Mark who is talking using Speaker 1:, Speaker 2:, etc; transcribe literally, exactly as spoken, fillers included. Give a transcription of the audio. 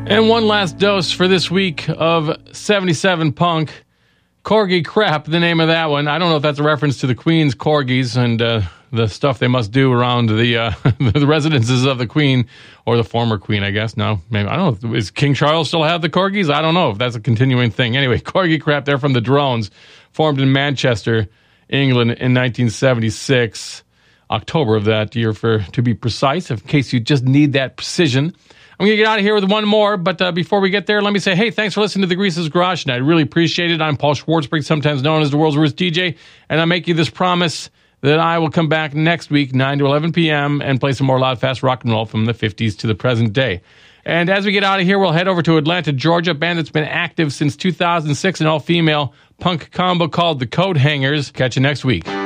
Speaker 1: And one last dose for this week of seventy-seven Punk. Corgi Crap, the name of that one. I don't know if that's a reference to the Queen's corgis and uh, the stuff they must do around the uh, the residences of the Queen, or the former Queen, I guess. No, maybe. I don't know. Is King Charles still have the corgis? I don't know if that's a continuing thing. Anyway, Corgi Crap, they're from the Drones, formed in Manchester, England in nineteen seventy-six, October of that year, for to be precise, in case you just need that precision. I'm going to get out of here with one more, but uh, before we get there, let me say, hey, thanks for listening to the Grease's Garage tonight. I really appreciate it. I'm Paul Schwartzberg, sometimes known as the world's worst D J, and I make you this promise that I will come back next week, nine to eleven p.m., and play some more loud, fast rock and roll from the fifties to the present day. And as we get out of here, we'll head over to Atlanta, Georgia, a band that's been active since two thousand six, an all-female punk combo called the Coat Hangers. Catch you next week.